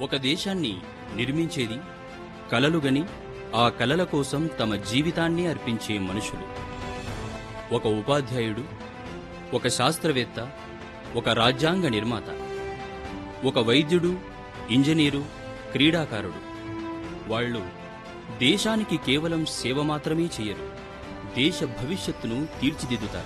ఒక దేశాన్ని నిర్మించేది కలలుగని ఆ కలల కోసం తమ జీవితాన్ని అర్పించే మనుషులు. ఒక ఉపాధ్యాయుడు, ఒక శాస్త్రవేత్త, ఒక రాజ్యాంగ నిర్మాత, ఒక వైద్యుడు, ఇంజనీరు, క్రీడాకారుడు. వాళ్ళు దేశానికి కేవలం సేవ మాత్రమే చేయరు, దేశ భవిష్యత్తును తీర్చిదిద్దుతారు.